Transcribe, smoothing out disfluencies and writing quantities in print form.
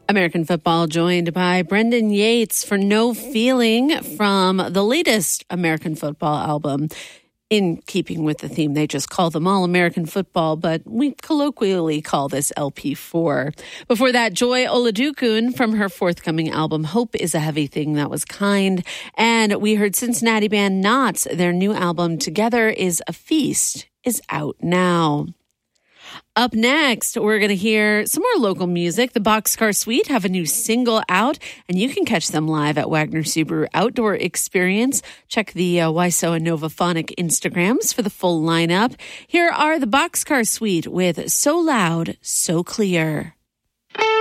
American Football joined by Brendan Yates for No Feeling from the latest American Football album. In keeping with the theme, they just call them all American Football, but we colloquially call this LP4. Before that, Joy Oladokun from her forthcoming album, Hope is a Heavy Thing That Was Kind. And we heard Cincinnati band Knots. Their new album, Together is a Feast, is out now. Up next, we're going to hear some more local music. The Boxcar Suite have a new single out, and you can catch them live at Wagner Subaru Outdoor Experience. Check the WISO and Novaphonic Instagrams for the full lineup. Here are the Boxcar Suite with So Loud, So Clear.